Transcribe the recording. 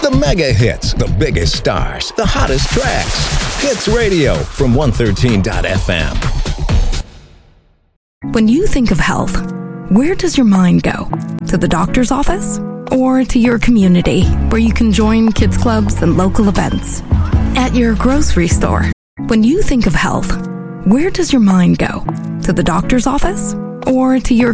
The mega hits, the biggest stars, the hottest tracks. Hits Radio from 113.fm. When you think of health, where does your mind go? To the doctor's office? Or to your community, where you can join kids clubs and local events? At your grocery store? When you think of health, where does your mind go? To the doctor's office? Or to your